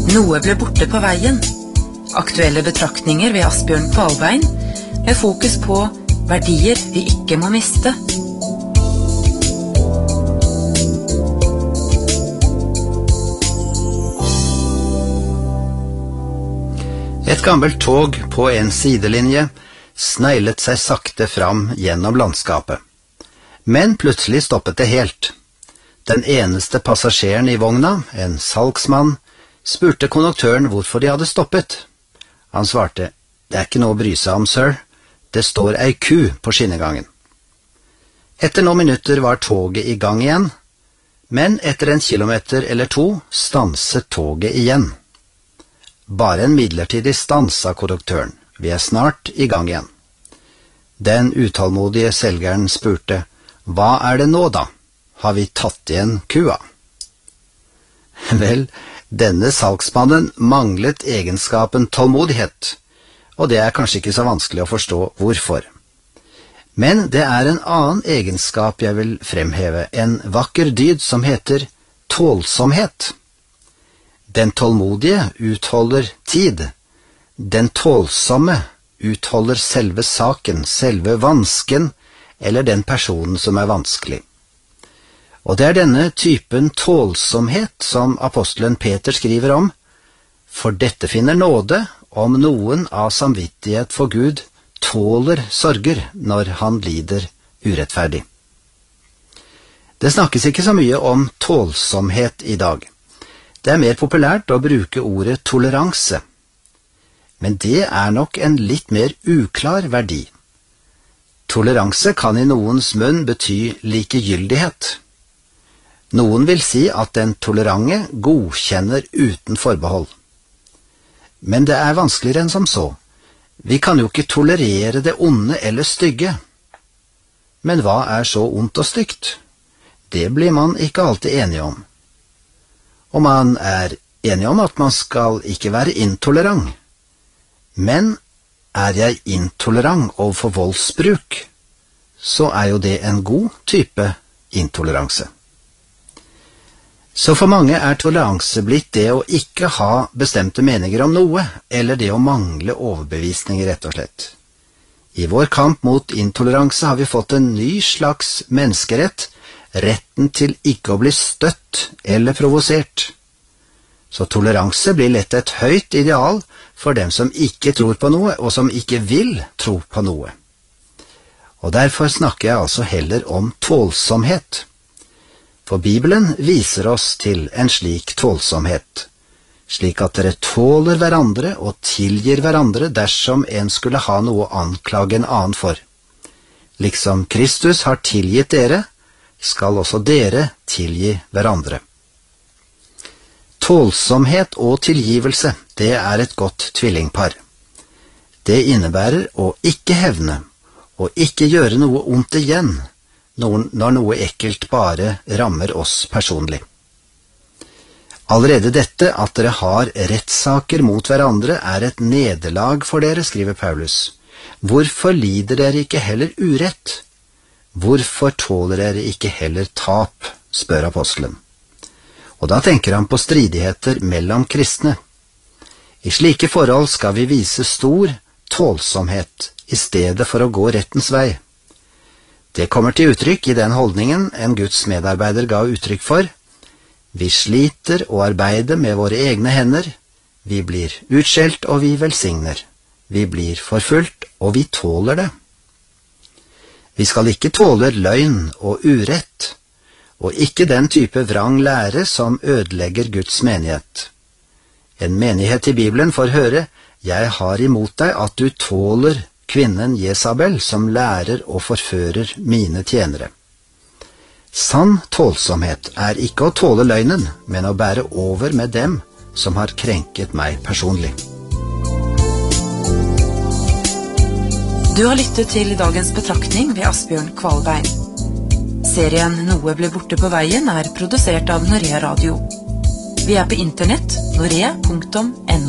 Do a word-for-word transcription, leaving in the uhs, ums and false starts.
Noe ble borte på veien. Aktuelle betraktninger ved Asbjørn Kvalbein, med fokus på verdier vi ikke må miste. Et gammelt tog på en sidelinje sneglet seg sakte fram gjennom landskapet. Men plutselig stoppet det helt. Den eneste passasjeren i vogna, en salgsmann, spurte konduktøren hvorfor de hadde stoppet. Han svarte, det er ikke noe å bry seg om, sir. Det står ei ku på skinnegangen. Etter noen minutter var toget i gang igjen, men etter en kilometer eller to stanset toget igjen. Bare en midlertidig stans, sa konduktøren. Vi er snart i gang igjen. Den utålmodige selgeren spurte, hva er det nå da? Har vi tatt igjen kua? Vel, denne salgsmannen manglet egenskapen tålmodighet, og det er kanskje ikke så vanskelig å forstå hvorfor. Men det er en annen egenskap jeg vil fremheve, en vakker dyd som heter tålsomhet. Den tålmodige utholder tid. Den tålsomme utholder selve saken, selve vansken, eller den personen som er vanskelig. Og det er denne typen tålsomhet som apostelen Peter skriver om, for dette finner nåde om noen av samvittighet for Gud tåler sorger når han lider urettferdig. Det snakkes ikke så mye om tålsomhet i dag. Det er mer populært å bruke ordet toleranse. Men det er nok en litt mer uklar verdi. Toleranse kan i noens munn bety likegyldighet. Noen vil si at den tolerante godkjenner uten forbehold. Men det er vanskeligere enn som så. Vi kan jo ikke tolerere det onde eller stygge. Men hva er så ondt og stygt? Det blir man ikke alltid enig om. Og man er enig om at man skal ikke være intolerant. Men er jeg intolerant overfor voldsbruk, så er jo det en god type intoleranse. Så for mange er toleranse blitt det å ikke ha bestemte meninger om noe, eller det å mangle overbevisning, rett og slett. I vår kamp mot intoleranse har vi fått en ny slags menneskerett, retten til ikke å bli støtt eller provosert. Så toleranse blir lett et høyt ideal for dem som ikke tror på noe, og som ikke vil tro på noe. Og derfor snakker jeg altså heller om tålsomhet. For Bibelen viser oss til en slik tålsomhet, slik at dere tåler hverandre og tilgir hverandre dersom en skulle ha noe å anklage en annen for. Liksom Kristus har tilgitt dere, skal også dere tilgi hverandre. Tålsomhet og tilgivelse, det er et godt tvillingpar. Det innebærer å ikke hevne, og ikke gjøre noe ondt igjen, når noe ekkelt bare rammer oss personlig. Allerede dette at dere har rettssaker mot hverandre er et nederlag for dere, skriver Paulus. Hvorfor lider dere ikke heller urett? Hvorfor tåler dere ikke heller tap, spør apostelen. Og da tenker han på stridigheter mellom kristne. I slike forhold skal vi vise stor tålsomhet i stedet for å gå rettens vei. Det kommer til uttrykk i den holdningen en Guds medarbeider ga uttrykk for. Vi sliter og arbeider med våre egne hender. Vi blir utskjelt og vi velsigner. Vi blir forfulgt og vi tåler det. Vi skal ikke tåle løgn og urett, og ikke den type vrang lære som ødelegger Guds menighet. En menighet i Bibelen får høre, jeg har imot deg at du tåler kvinnen Jesabel som lærer og forfører mine tjenere. Sann tålsomhet er ikke å tåle løgnen, men å bære over med dem som har krenket meg personlig. Du har lyttet til dagens betraktning ved Asbjørn Kvalbein. Serien Noe ble borte på veien er produsert av Norea Radio. Vi er på internett, norea punktum no.